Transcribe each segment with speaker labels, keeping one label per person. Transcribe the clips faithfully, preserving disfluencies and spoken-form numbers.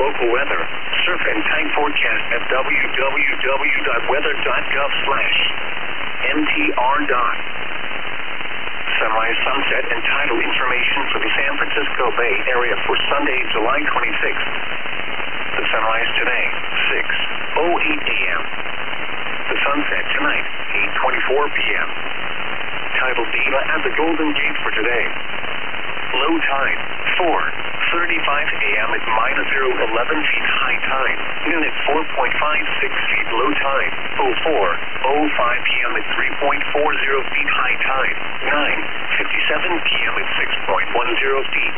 Speaker 1: local weather. Surf and time forecast at w w w dot weather dot gov slash m t r dot. Sunrise, sunset, and tidal information for the San Francisco Bay Area for Sunday, July twenty-sixth. The sunrise today, six oh eight a m The sunset tonight, eight twenty-four p m Tidal data at the Golden Gate for today. Low tide, four thirty-five a m at minus zero eleven feet high tide. Noon at four point five six feet low tide. oh four oh five p m at three point four zero feet high tide. nine fifty-seven p m at six point one zero feet.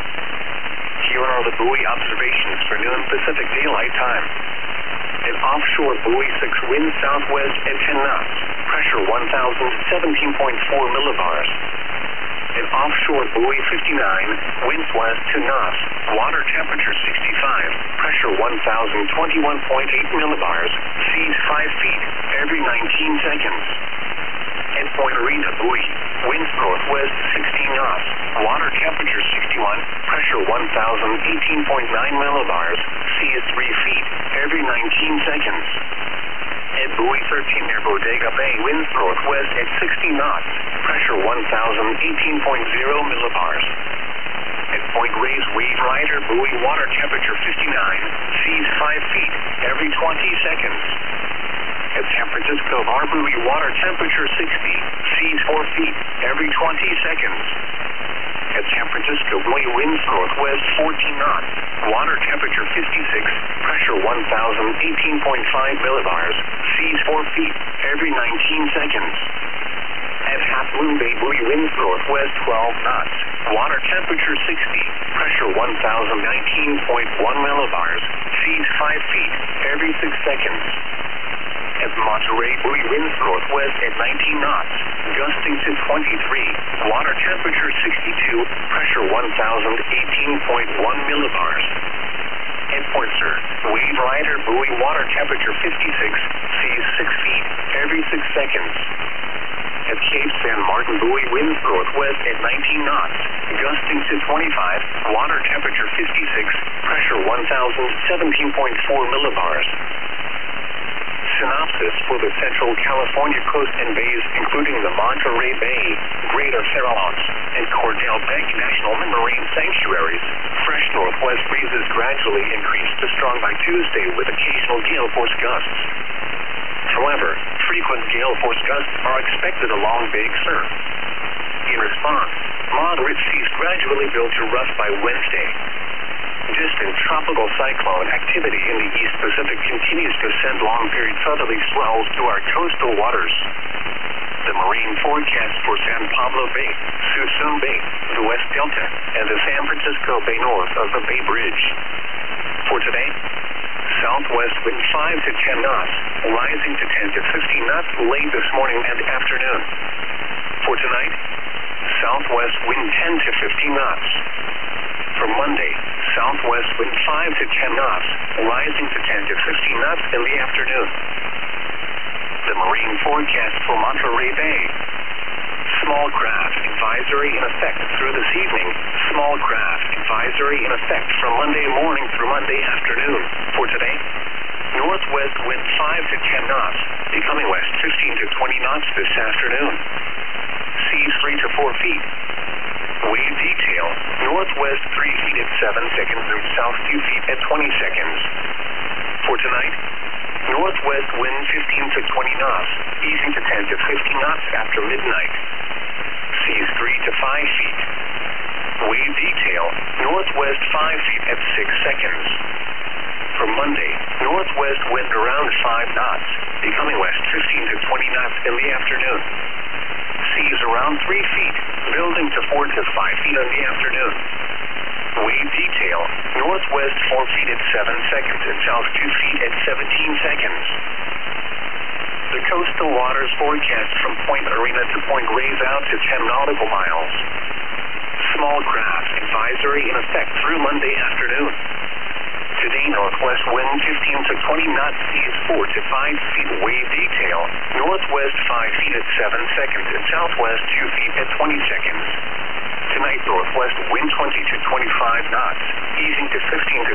Speaker 1: Here are the buoy observations for noon Pacific Daylight Time. An offshore buoy six wind southwest at ten knots. Pressure one thousand seventeen point four millibars. An offshore buoy fifty-nine, winds west two knots, water temperature sixty-five, pressure one thousand twenty-one point eight millibars, seas five feet, every nineteen seconds. At Point Arena buoy, winds northwest sixteen knots, water temperature sixty-one, pressure one thousand eighteen point nine millibars, seas three feet, every nineteen seconds. At buoy thirteen near Bodega Bay, winds northwest at sixty knots, pressure one thousand eighteen point zero millibars. At Point Reyes Wave Rider buoy, water temperature fifty-nine, seas five feet, every twenty seconds. At San Francisco Bar buoy, water temperature sixty, seas four feet, every twenty seconds. At San Francisco buoy, winds northwest fourteen knots, water temperature fifty-six, pressure one thousand eighteen point five millibars, seas four feet, every nineteen seconds. At Half Moon Bay buoy, winds northwest twelve knots, water temperature sixty, pressure one thousand nineteen point one millibars, seas five feet, every six seconds. At Monterey buoy, winds northwest at nineteen knots, gusting to twenty-three, water temperature sixty-two, pressure one thousand eighteen point one millibars. At Point Sur, Wave Rider buoy, water temperature fifty-six, seas six feet, every six seconds. At Cape San Martin buoy, winds northwest at nineteen knots, gusting to twenty-five, water temperature fifty-six, pressure one thousand seventeen point four millibars. Synopsis for the Central California coast and bays, including the Monterey Bay, Greater Farallones, and Cordell Bank National Marine Sanctuaries. Fresh northwest breezes gradually increase to strong by Tuesday with occasional gale force gusts. However, frequent gale force gusts are expected along Big Sur. In response, moderate seas gradually build to rough by Wednesday. Distant tropical cyclone activity in the East Pacific continues to send long-period southerly swells to our coastal waters. The marine forecast for San Pablo Bay, Suisun Bay, the West Delta, and the San Francisco Bay north of the Bay Bridge. For today, southwest wind five to ten knots, rising to ten to fifteen knots late this morning and afternoon. For tonight, southwest wind ten to fifteen knots. For Monday, southwest wind five to ten knots, rising to ten to fifteen knots in the afternoon. The marine forecast for Monterey Bay. Small craft advisory in effect through this evening. Small craft advisory in effect from Monday morning through Monday afternoon. For today, northwest wind five to ten knots, becoming west fifteen to twenty knots this afternoon. Seas three to four feet. Wave detail, northwest three feet at seven seconds and south two feet at twenty seconds. For tonight, northwest wind fifteen to twenty knots, easing to ten to fifteen knots after midnight. Seas three to five feet. Wave detail, northwest five feet at six seconds. For Monday, northwest wind around five knots, becoming west fifteen to twenty knots in the afternoon. Seas around three feet, building to four to five feet in the afternoon. Wave detail, northwest four feet at seven seconds and south two feet at seventeen seconds. The coastal waters forecast from Point Arena to Point Reyes out to ten nautical miles. Small craft advisory in effect through Monday afternoon. Today, northwest wind fifteen to twenty knots, seas four to five feet. Wave detail, northwest five feet at seven seconds and southwest two feet at twenty seconds. Tonight, northwest wind twenty to twenty-five knots, easing to fifteen to